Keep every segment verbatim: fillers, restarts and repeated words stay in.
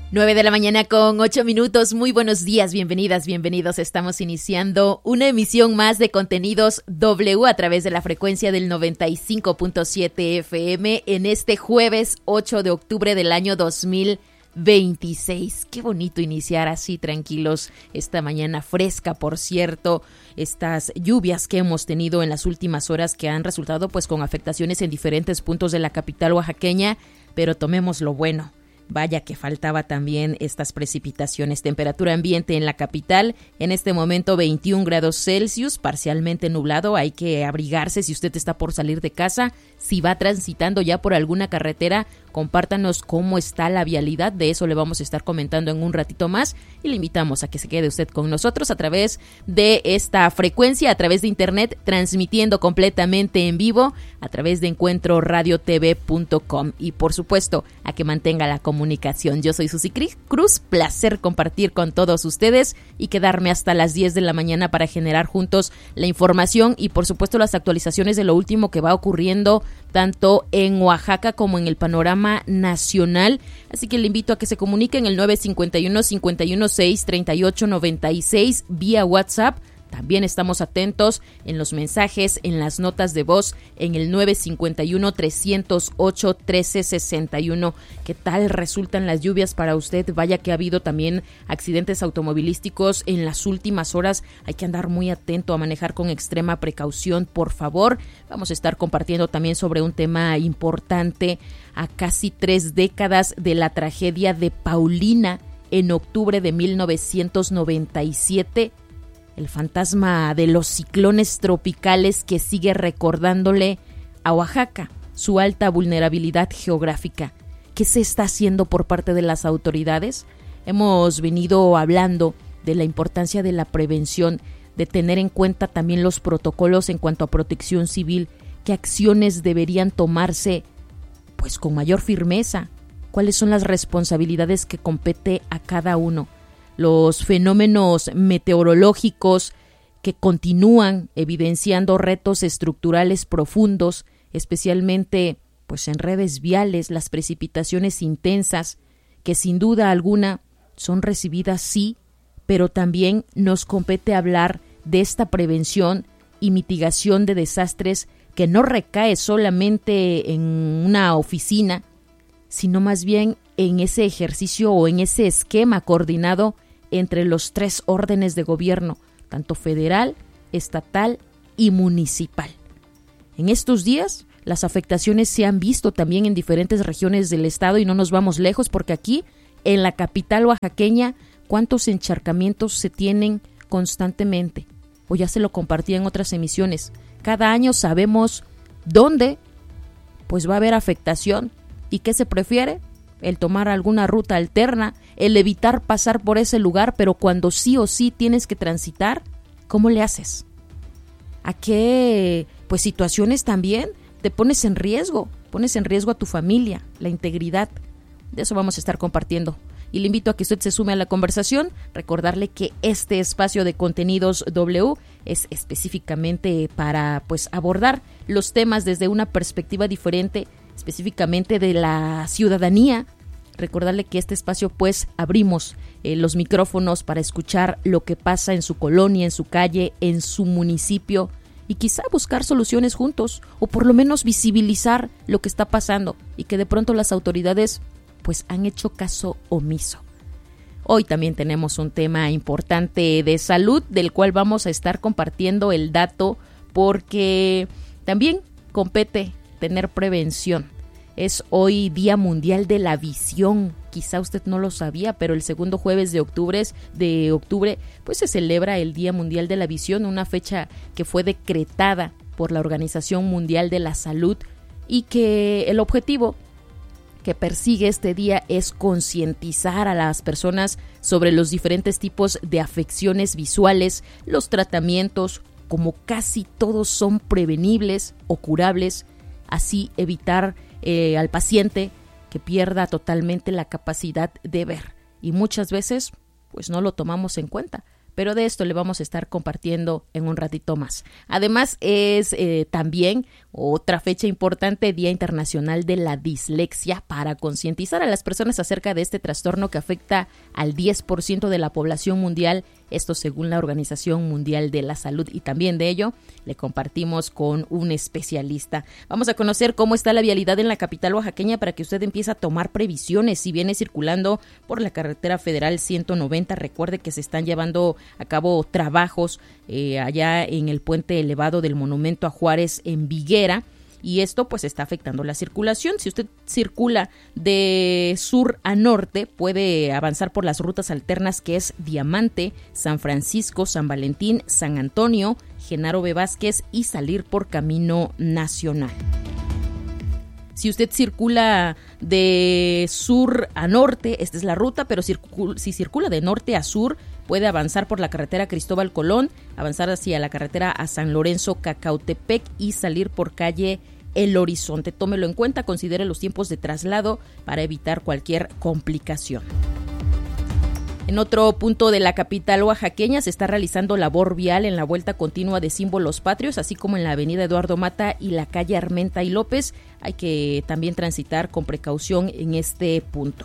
nueve de la mañana con ocho minutos. Muy buenos días, bienvenidas, bienvenidos. Estamos iniciando una emisión más de Contenidos W a través de la frecuencia del noventa y cinco punto siete F M en este jueves ocho de octubre del año dos mil veintiséis. Qué bonito iniciar así tranquilos esta mañana fresca, por cierto. Estas lluvias que hemos tenido en las últimas horas que han resultado pues con afectaciones en diferentes puntos de la capital oaxaqueña, pero tomemos lo bueno. Vaya que faltaba también estas precipitaciones. Temperatura ambiente en la capital, en este momento veintiún grados Celsius, parcialmente nublado. Hay que abrigarse si usted está por salir de casa. Si va transitando ya por alguna carretera, compártanos cómo está la vialidad. De eso le vamos a estar comentando en un ratito más. Y le invitamos a que se quede usted con nosotros a través de esta frecuencia, a través de internet, transmitiendo completamente en vivo a través de encuentro radio t v punto com. Y por supuesto, a que mantenga la comunicación. Comunicación. Yo soy Susi Cruz, placer compartir con todos ustedes y quedarme hasta las diez de la mañana para generar juntos la información y por supuesto las actualizaciones de lo último que va ocurriendo tanto en Oaxaca como en el panorama nacional. Así que le invito a que se comunique en el nueve cinco uno, cinco uno seis, tres ocho nueve seis vía WhatsApp. También estamos atentos en los mensajes, en las notas de voz, en el nueve cinco uno, tres cero ocho, uno tres seis uno. ¿Qué tal resultan las lluvias para usted? Vaya que ha habido también accidentes automovilísticos en las últimas horas. Hay que andar muy atento a manejar con extrema precaución, por favor. Vamos a estar compartiendo también sobre un tema importante a casi tres décadas de la tragedia de Paulina en octubre de mil novecientos noventa y siete. El fantasma de los ciclones tropicales que sigue recordándole a Oaxaca su alta vulnerabilidad geográfica. ¿Qué se está haciendo por parte de las autoridades? Hemos venido hablando de la importancia de la prevención, de tener en cuenta también los protocolos en cuanto a protección civil, qué acciones deberían tomarse pues con mayor firmeza, cuáles son las responsabilidades que compete a cada uno. Los fenómenos meteorológicos que continúan evidenciando retos estructurales profundos, especialmente pues en redes viales, las precipitaciones intensas, que sin duda alguna son recibidas sí, pero también nos compete hablar de esta prevención y mitigación de desastres que no recae solamente en una oficina, sino más bien en ese ejercicio o en ese esquema coordinado entre los tres órdenes de gobierno, tanto federal, estatal y municipal. En estos días, las afectaciones se han visto también en diferentes regiones del estado y no nos vamos lejos porque aquí, en la capital oaxaqueña, ¿cuántos encharcamientos se tienen constantemente? O ya se lo compartí en otras emisiones. Cada año sabemos dónde pues va a haber afectación y qué se prefiere, el tomar alguna ruta alterna, el evitar pasar por ese lugar, pero cuando sí o sí tienes que transitar, ¿cómo le haces? ¿A qué pues situaciones también te pones en riesgo? Pones en riesgo a tu familia, la integridad. De eso vamos a estar compartiendo. Y le invito a que usted se sume a la conversación, recordarle que este espacio de Contenidos W es específicamente para pues abordar los temas desde una perspectiva diferente, específicamente de la ciudadanía. Recordarle que este espacio pues abrimos eh, los micrófonos para escuchar lo que pasa en su colonia, en su calle, en su municipio y quizá buscar soluciones juntos o por lo menos visibilizar lo que está pasando y que de pronto las autoridades pues han hecho caso omiso. Hoy también tenemos un tema importante de salud del cual vamos a estar compartiendo el dato porque también compete tener prevención. Es hoy Día Mundial de la Visión. Quizá usted no lo sabía, pero el segundo jueves de octubre, de octubre pues se celebra el Día Mundial de la Visión, una fecha que fue decretada por la Organización Mundial de la Salud y que el objetivo que persigue este día es concientizar a las personas sobre los diferentes tipos de afecciones visuales, los tratamientos, como casi todos son prevenibles o curables, así evitar eh, al paciente que pierda totalmente la capacidad de ver. Y muchas veces pues no lo tomamos en cuenta, pero de esto le vamos a estar compartiendo en un ratito más. Además, es eh, también otra fecha importante, Día Internacional de la Dislexia, para concientizar a las personas acerca de este trastorno que afecta al diez por ciento de la población mundial, esto según la Organización Mundial de la Salud, y también de ello le compartimos con un especialista. Vamos a conocer cómo está la vialidad en la capital oaxaqueña para que usted empiece a tomar previsiones si viene circulando por la carretera federal ciento noventa. Recuerde que se están llevando a cabo trabajos eh, allá en el puente elevado del Monumento a Juárez en Viguera, y esto pues está afectando la circulación. Si usted circula de sur a norte, puede avanzar por las rutas alternas que es Diamante, San Francisco, San Valentín, San Antonio, Genaro B. Vázquez y salir por Camino Nacional. Si usted circula de sur a norte, esta es la ruta, pero circul- si circula de norte a sur, puede avanzar por la carretera Cristóbal Colón, avanzar hacia la carretera a San Lorenzo Cacautepec y salir por calle El Horizonte. Tómelo en cuenta, considere los tiempos de traslado para evitar cualquier complicación. En otro punto de la capital oaxaqueña se está realizando labor vial en la vuelta continua de Símbolos Patrios, así como en la avenida Eduardo Mata y la calle Armenta y López. Hay que también transitar con precaución en este punto.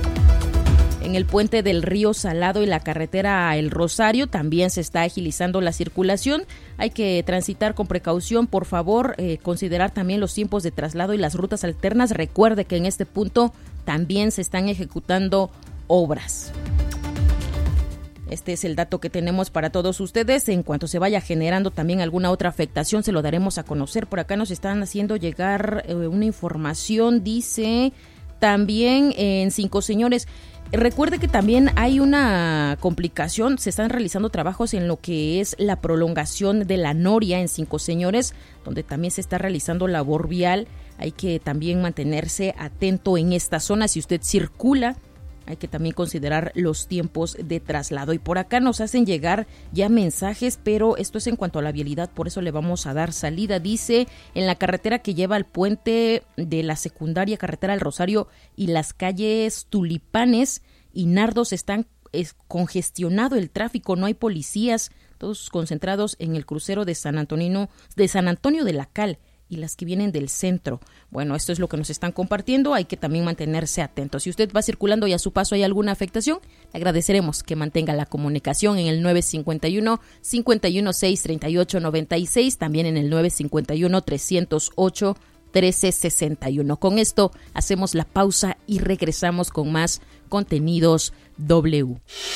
En el puente del Río Salado y la carretera a El Rosario también se está agilizando la circulación. Hay que transitar con precaución, por favor, eh, considerar también los tiempos de traslado y las rutas alternas. Recuerde que en este punto también se están ejecutando obras. Este es el dato que tenemos para todos ustedes. En cuanto se vaya generando también alguna otra afectación, se lo daremos a conocer. Por acá nos están haciendo llegar eh, una información, dice también en Cinco Señores. Recuerde que también hay una complicación, se están realizando trabajos en lo que es la prolongación de la Noria en Cinco Señores, donde también se está realizando labor vial. Hay que también mantenerse atento en esta zona. Si usted circula, hay que también considerar los tiempos de traslado. Y por acá nos hacen llegar ya mensajes, pero esto es en cuanto a la vialidad, por eso le vamos a dar salida. Dice, en la carretera que lleva al puente de la secundaria, carretera al Rosario y las calles Tulipanes y Nardos están es congestionado el tráfico, no hay policías, todos concentrados en el crucero de San Antonino, de San Antonio de la Cal y las que vienen del centro. Bueno, esto es lo que nos están compartiendo, hay que también mantenerse atentos. Si usted va circulando y a su paso hay alguna afectación, le agradeceremos que mantenga la comunicación en el nueve cinco uno, cinco uno seis, tres ocho nueve seis, también en el nueve cinco uno, tres cero ocho, uno tres seis uno. Con esto hacemos la pausa y regresamos con más contenidos W.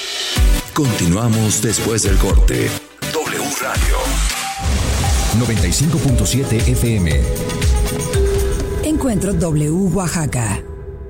Continuamos después del corte. W Radio noventa y cinco punto siete F M. Encuentro W Oaxaca.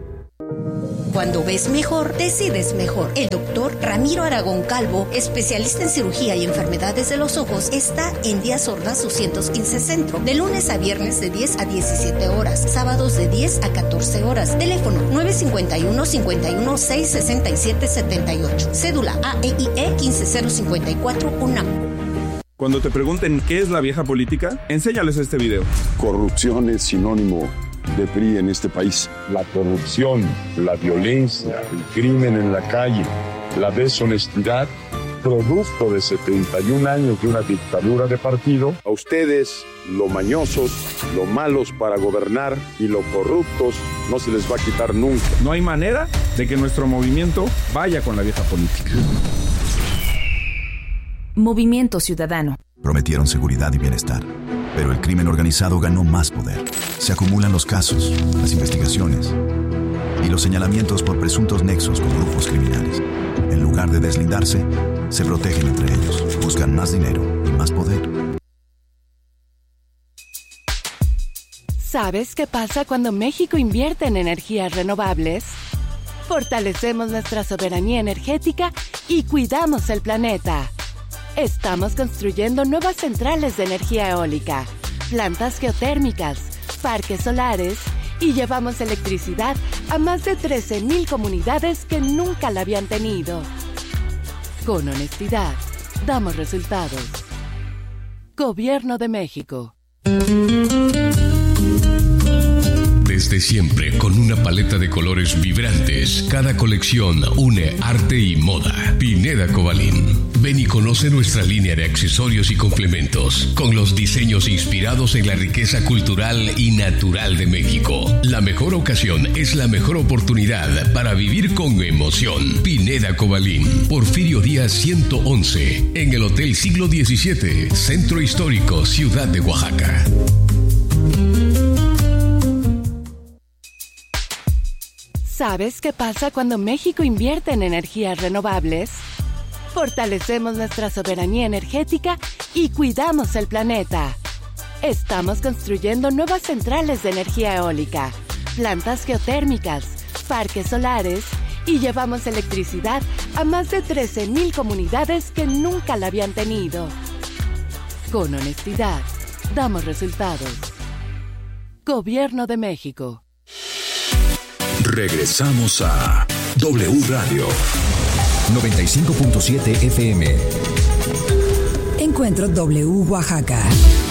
Cuando ves mejor, decides mejor. El doctor Ramiro Aragón Calvo, especialista en cirugía y enfermedades de los ojos, está en Díaz Ordaz doscientos quince Centro, de lunes a viernes de diez a diecisiete horas, sábados de diez a catorce horas. Teléfono nueve cinco uno, cinco uno seis, seis siete siete ocho. Cédula A E I E uno cinco cero cinco cuatro UNAM. Cuando te pregunten qué es la vieja política, enséñales este video. Corrupción es sinónimo de P R I en este país. La corrupción, la violencia, el crimen en la calle, la deshonestidad, producto de setenta y un años de una dictadura de partido. A ustedes, lo mañosos, lo malos para gobernar y lo corruptos, no se les va a quitar nunca. No hay manera de que nuestro movimiento vaya con la vieja política. Movimiento Ciudadano. Prometieron seguridad y bienestar, pero el crimen organizado ganó más poder. Se acumulan los casos, las investigaciones y los señalamientos por presuntos nexos con grupos criminales. En lugar de deslindarse, se protegen entre ellos, buscan más dinero y más poder. ¿Sabes qué pasa cuando México invierte en energías renovables? Fortalecemos nuestra soberanía energética y cuidamos el planeta. Estamos construyendo nuevas centrales de energía eólica, plantas geotérmicas, parques solares y llevamos electricidad a más de trece mil comunidades que nunca la habían tenido. Con honestidad, damos resultados. Gobierno de México. desde siempre con una paleta de colores vibrantes. Cada colección une arte y moda. Pineda Cobalín. Ven y conoce nuestra línea de accesorios y complementos con los diseños inspirados en la riqueza cultural y natural de México. La mejor ocasión es la mejor oportunidad para vivir con emoción. Pineda Cobalín. Porfirio Díaz ciento once, en el Hotel Siglo diecisiete, Centro Histórico, Ciudad de Oaxaca. ¿Sabes qué pasa cuando México invierte en energías renovables? Fortalecemos nuestra soberanía energética y cuidamos el planeta. Estamos construyendo nuevas centrales de energía eólica, plantas geotérmicas, parques solares y llevamos electricidad a más de trece mil comunidades que nunca la habían tenido. Con honestidad, damos resultados. Gobierno de México. Regresamos a W Radio noventa y cinco punto siete F M. Encuentro W Oaxaca.